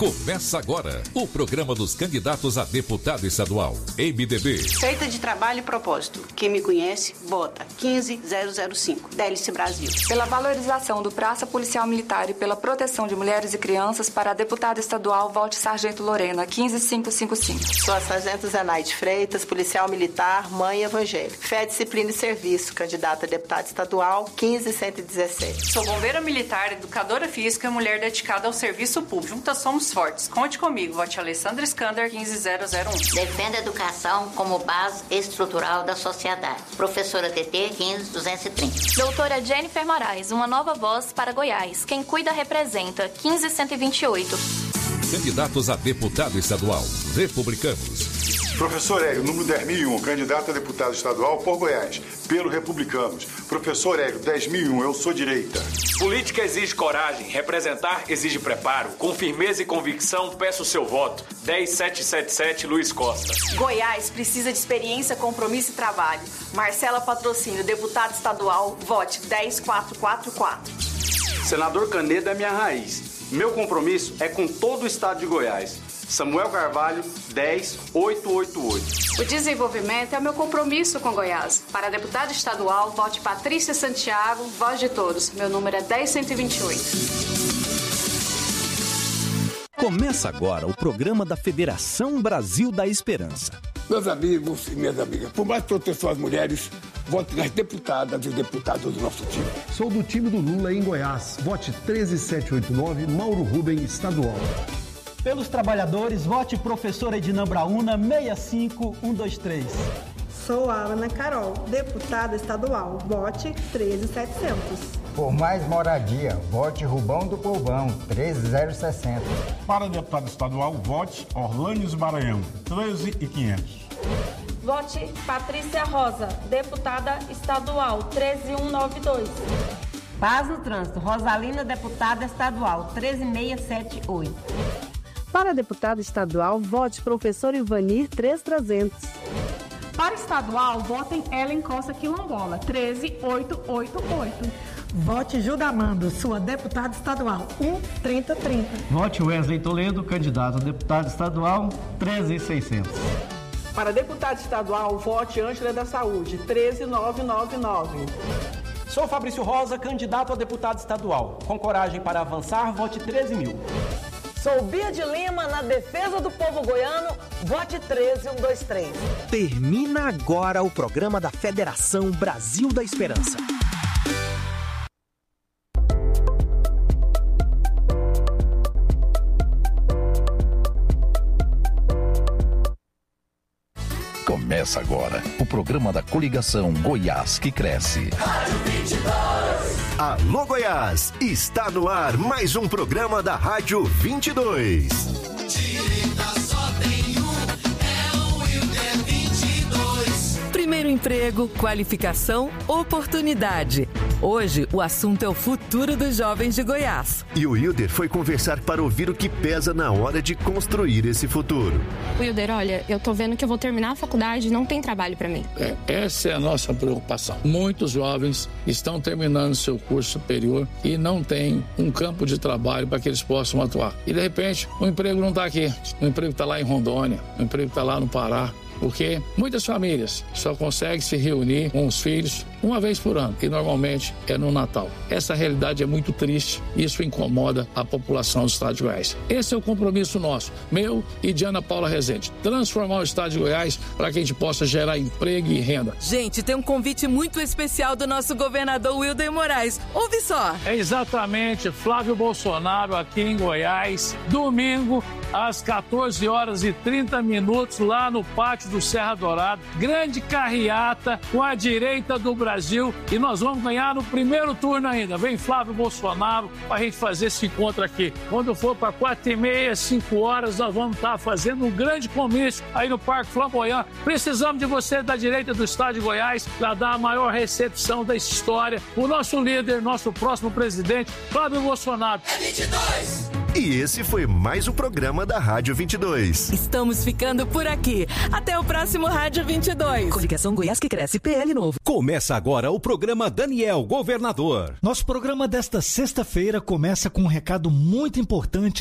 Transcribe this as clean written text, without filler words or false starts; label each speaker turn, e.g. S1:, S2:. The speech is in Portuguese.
S1: Começa agora o programa dos candidatos a deputado estadual. MDB.
S2: Feita de trabalho e propósito. Quem me conhece, vota 15005. Délice Brasil.
S3: Pela valorização do Praça Policial Militar e pela proteção de mulheres e crianças, para a deputada estadual, vote Sargento Lorena, 15555.
S4: Sou a Sargento Zenaide Freitas, policial militar, mãe evangélica. Fé, disciplina e serviço, candidata a deputada estadual, 15117.
S5: Sou bombeira militar, educadora física e mulher dedicada ao serviço público. Juntas somos fortes. Conte comigo. Vote Alessandra Skander, 15001.
S6: Defenda a educação como base estrutural da sociedade. Professora TT, 15230.
S7: Doutora Jennifer Moraes, uma nova voz para Goiás. Quem cuida representa, 15128.
S1: Candidatos a deputado estadual. Republicanos.
S8: Professor Hélio, número 10.001, candidato a deputado estadual por Goiás, pelo Republicanos. Professor Hélio, 10.001, eu sou direita.
S9: Política exige coragem, representar exige preparo. Com firmeza e convicção, peço o seu voto. 10777, Luiz Costa.
S10: Goiás precisa de experiência, compromisso e trabalho. Marcela Patrocínio, deputada estadual, vote 10444.
S11: Senador Canedo é minha raiz. Meu compromisso é com todo o estado de Goiás. Samuel Carvalho, 10888.
S12: O desenvolvimento é o meu compromisso com Goiás. Para deputado estadual, vote Patrícia Santiago, voz de todos. Meu número é 10128.
S13: Começa agora o programa da Federação Brasil da Esperança.
S14: Meus amigos e minhas amigas, por mais proteção às mulheres, vote nas deputadas e deputados do nosso time.
S15: Sou do time do Lula em Goiás. Vote 13789, Mauro Rubem, estadual.
S16: Pelos trabalhadores, vote professora Edina Brauna, 65123.
S17: Sou a Ana Carol, deputada estadual, vote 13700.
S18: Por mais moradia, vote Rubão do Povão, 13060.
S19: Para deputado estadual, vote Orlânios Maranhão, 13500.
S20: Vote Patrícia Rosa, deputada estadual, 13192.
S21: Paz no trânsito, Rosalina, deputada estadual, 13678.
S22: Para deputado estadual, vote professor Ivanir, 13300.
S23: Para estadual, votem Ellen Costa Quilombola, 13888.
S24: Vote Judamando, sua deputada estadual, 13030.
S25: Vote Wesley Toledo, candidato a deputado estadual, 13600.
S26: Para deputado estadual, vote Ângela da Saúde, 13999.
S27: Sou Fabrício Rosa, candidato a deputado estadual. Com coragem para avançar, vote 13.000.
S28: Sou Bia de Lima, na defesa do povo goiano, vote 13123.
S13: Termina agora o programa da Federação Brasil da Esperança.
S1: Começa agora o programa da coligação Goiás que Cresce.
S29: Rádio 22.
S30: Alô Goiás, está no ar mais um programa da Rádio 22.
S29: Direita só tem é o Wilder 22.
S31: Primeiro emprego, qualificação, oportunidade. Hoje, o assunto é o futuro dos jovens de Goiás.
S30: E o Wilder foi conversar para ouvir o que pesa na hora de construir esse futuro.
S32: Wilder, olha, eu tô vendo que eu vou terminar a faculdade e não tem trabalho para mim.
S33: Essa é a nossa preocupação. Muitos jovens estão terminando seu curso superior e não têm um campo de trabalho para que eles possam atuar. E, de repente, o emprego não está aqui. O emprego está lá em Rondônia, o emprego está lá no Pará. Porque muitas famílias só conseguem se reunir com os filhos uma vez por ano, e normalmente é no Natal. Essa realidade é muito triste e isso incomoda a população do estado de Goiás. Esse é o compromisso nosso, meu e de Ana Paula Rezende, transformar o estado de Goiás para que a gente possa gerar emprego e renda.
S31: Gente, tem um convite muito especial do nosso governador Wilder Moraes. Ouve só.
S33: É exatamente, Flávio Bolsonaro aqui em Goiás, domingo, às 14h30, lá no pátio do Serra Dourada, grande carreata com a direita do Brasil e nós vamos ganhar no primeiro turno ainda. Vem Flávio Bolsonaro para a gente fazer esse encontro aqui. Quando for para 4h30, 5h, nós vamos estar fazendo um grande comício aí no Parque Flamboyant. Precisamos de você da direita do estado de Goiás para dar a maior recepção da história. O nosso líder, nosso próximo presidente, Flávio Bolsonaro.
S29: É 22!
S30: E esse foi mais um programa da Rádio 22.
S31: Estamos ficando por aqui. Até o próximo Rádio 22.
S13: Coligação Goiás que Cresce, PL Novo. Começa agora o programa Daniel Governador.
S34: Nosso programa desta sexta-feira começa com um recado muito importante